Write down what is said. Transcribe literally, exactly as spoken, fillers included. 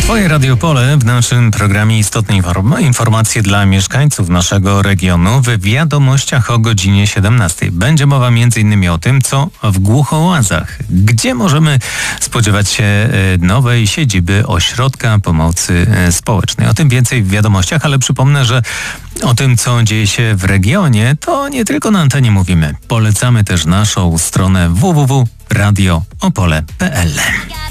Twoje Radio Pole w naszym programie istotne inform- informacje dla mieszkańców naszego regionu. W wiadomościach o godzinie siedemnastej będzie mowa między innymi o tym, co w Głuchołazach. Gdzie możemy spodziewać się nowej siedziby Ośrodka Pomocy Społecznej. O tym więcej w wiadomościach, ale przypomnę, że o tym, co dzieje się w regionie, to nie tylko na antenie mówimy. Polecamy też naszą stronę w w w kropka radio opole kropka p l.